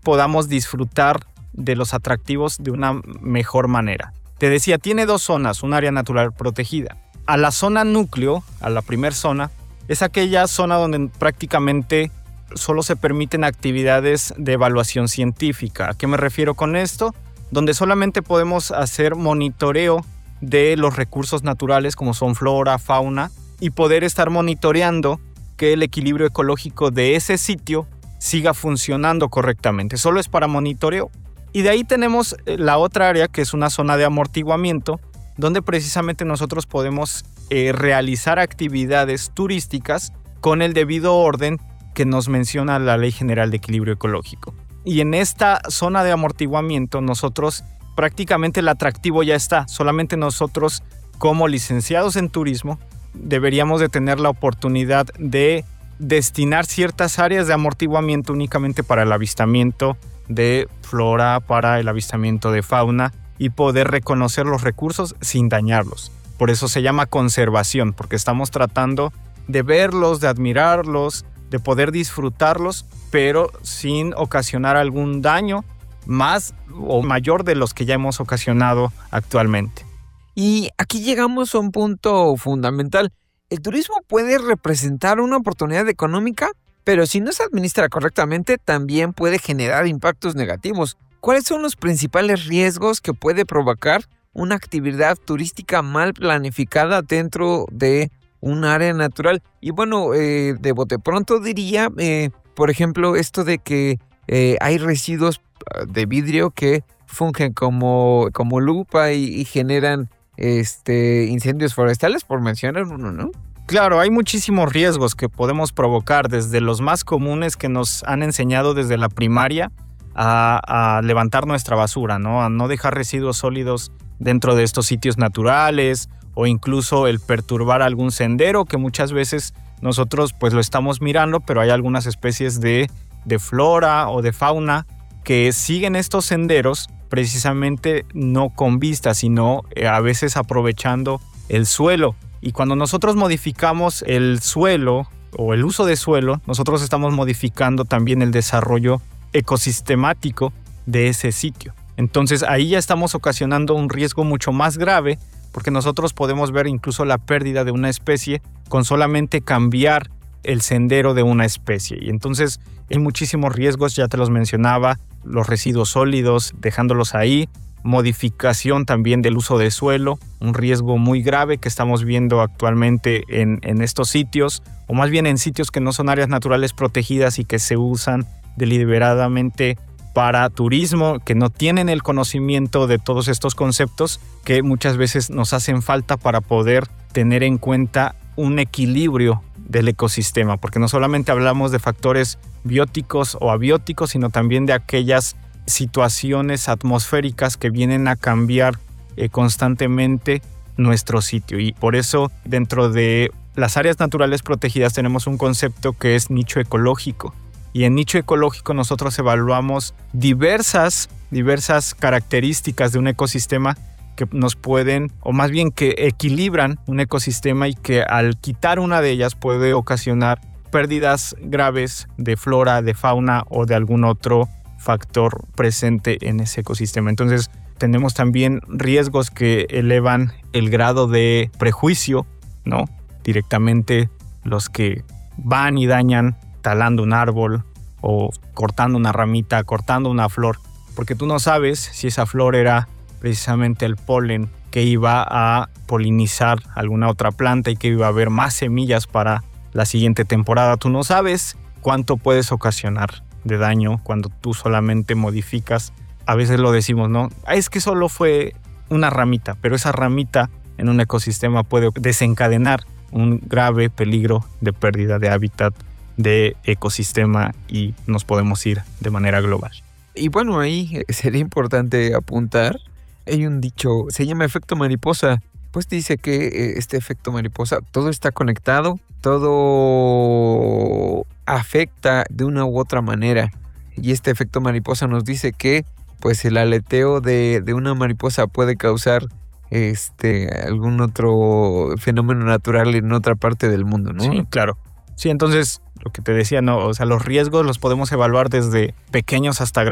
podamos disfrutar de los atractivos de una mejor manera. Te decía, tiene 2 zonas, un área natural protegida. A la zona núcleo, a la primer zona, es aquella zona donde prácticamente solo se permiten actividades de evaluación científica. ¿A qué me refiero con esto? Donde solamente podemos hacer monitoreo de los recursos naturales como son flora, fauna, y poder estar monitoreando que el equilibrio ecológico de ese sitio siga funcionando correctamente. Solo es para monitoreo. Y de ahí tenemos la otra área, que es una zona de amortiguamiento, donde precisamente nosotros podemos realizar actividades turísticas con el debido orden que nos menciona la Ley General de Equilibrio Ecológico. Y en esta zona de amortiguamiento nosotros prácticamente el atractivo ya está. Solamente nosotros como licenciados en turismo deberíamos de tener la oportunidad de destinar ciertas áreas de amortiguamiento únicamente para el avistamiento de flora, para el avistamiento de fauna y poder reconocer los recursos sin dañarlos. Por eso se llama conservación, porque estamos tratando de verlos, de admirarlos, de poder disfrutarlos, pero sin ocasionar algún daño más o mayor de los que ya hemos ocasionado actualmente. Y aquí llegamos a un punto fundamental. El turismo puede representar una oportunidad económica, pero si no se administra correctamente, también puede generar impactos negativos. ¿Cuáles son los principales riesgos que puede provocar una actividad turística mal planificada dentro de un área natural? Y bueno, de bote pronto diría, por ejemplo, esto de que hay residuos de vidrio que fungen como lupa y generan incendios forestales, por mencionar uno, ¿no? Claro, hay muchísimos riesgos que podemos provocar, desde los más comunes que nos han enseñado desde la primaria a levantar nuestra basura, ¿no? A no dejar residuos sólidos dentro de estos sitios naturales, o incluso el perturbar algún sendero que muchas veces nosotros pues lo estamos mirando, pero hay algunas especies de flora o de fauna que siguen estos senderos precisamente no con vista, sino a veces aprovechando el suelo. Y cuando nosotros modificamos el suelo o el uso de suelo, nosotros estamos modificando también el desarrollo ecosistemático de ese sitio. Entonces ahí ya estamos ocasionando un riesgo mucho más grave, porque nosotros podemos ver incluso la pérdida de una especie con solamente cambiar el sendero de una especie. Y entonces hay muchísimos riesgos, ya te los mencionaba, los residuos sólidos, dejándolos ahí, modificación también del uso de suelo, un riesgo muy grave que estamos viendo actualmente en estos sitios, o más bien en sitios que no son áreas naturales protegidas y que se usan deliberadamente para turismo, que no tienen el conocimiento de todos estos conceptos que muchas veces nos hacen falta para poder tener en cuenta un equilibrio del ecosistema, porque no solamente hablamos de factores bióticos o abióticos, sino también de aquellas situaciones atmosféricas que vienen a cambiar constantemente nuestro sitio. Y por eso dentro de las áreas naturales protegidas tenemos un concepto que es nicho ecológico. Y en nicho ecológico nosotros evaluamos diversas características de un ecosistema que nos pueden, o más bien que equilibran un ecosistema, y que al quitar una de ellas puede ocasionar pérdidas graves de flora, de fauna o de algún otro factor presente en ese ecosistema. Entonces tenemos también riesgos que elevan el grado de prejuicio, ¿no? Directamente los que van y dañan talando un árbol o cortando una ramita, cortando una flor, porque tú no sabes si esa flor era precisamente el polen que iba a polinizar alguna otra planta y que iba a haber más semillas para la siguiente temporada. Tú no sabes cuánto puedes ocasionar de daño cuando tú solamente modificas. A veces lo decimos, ¿no? Es que solo fue una ramita, pero esa ramita en un ecosistema puede desencadenar un grave peligro de pérdida de hábitat, de ecosistema, y nos podemos ir de manera global. Y bueno, ahí sería importante apuntar, hay un dicho, se llama efecto mariposa. Pues dice que este efecto mariposa, todo está conectado, todo afecta de una u otra manera. Y este efecto mariposa nos dice que pues el aleteo de una mariposa puede causar algún otro fenómeno natural en otra parte del mundo, ¿no? Sí, claro. Sí, entonces lo que te decía, ¿no? O sea, los riesgos los podemos evaluar desde pequeños hasta grandes.